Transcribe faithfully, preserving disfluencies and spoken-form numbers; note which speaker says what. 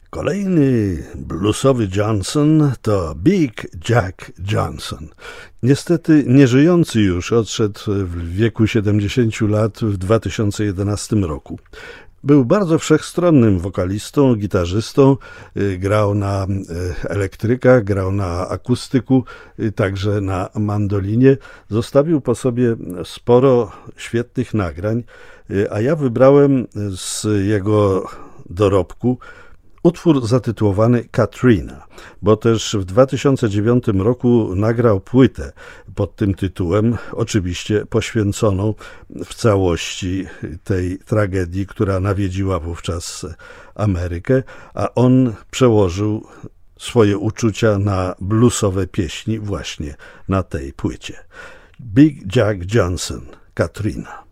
Speaker 1: Kolejny bluesowy Johnson to Big Jack Johnson. Niestety nieżyjący już, odszedł w wieku siedemdziesięciu lat w dwa tysiące jedenastym roku. Był bardzo wszechstronnym wokalistą, gitarzystą, grał na elektrykach, grał na akustyku, także na mandolinie. Zostawił po sobie sporo świetnych nagrań, a ja wybrałem z jego dorobku utwór zatytułowany Katrina, bo też w dwa tysiące dziewiątym roku nagrał płytę pod tym tytułem, oczywiście poświęconą w całości tej tragedii, która nawiedziła wówczas Amerykę, a on przełożył swoje uczucia na bluesowe pieśni właśnie na tej płycie. Big Jack Johnson, Katrina.